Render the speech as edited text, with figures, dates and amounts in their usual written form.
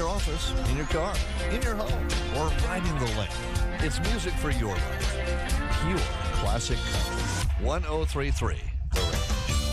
office, in your car, in your home, or riding the lane. It's music for your life. Pure classic country. 1033